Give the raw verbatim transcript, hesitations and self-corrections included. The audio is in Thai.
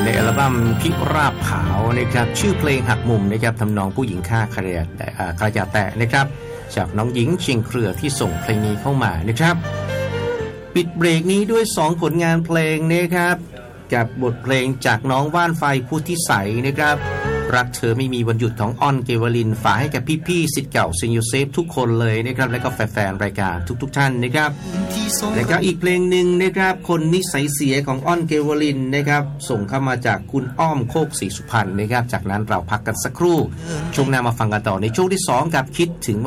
ในอัลบั้มพิราบขาวนะครับชื่อเพลงหักมุมนะครับทำนองผู้หญิงฆ่าคาราแต่คาราแตะนะครับจากน้องหญิงเชียงเครือที่ส่งเพลงนี้เข้ามานะครับปิดเบรกนี้ด้วยสองผลงานเพลงนะครับกับบทเพลงจากน้องว่านไฟพุทธิใสนะครับรักเธอไม่มีวันหยุดของอ้อนเกวลินฝากให้กับพี่ๆศิษย์เก่าเซนต์โยเซฟทุกคนเลยนะครับและก็แฟนๆรายการทุกๆท่านนะครับและก็อีกเพลงหนึ่งนะครับคนนิสัยเสียของอ้อนเกวลินนะครับส่งเข้ามาจากคุณอ้อมโคกศรีสุพรรณนะครับจากนั้นเราพักกันสักครู่ช่วงหน้ามาฟังกันต่อในช่วงที่สองกับคิดถึง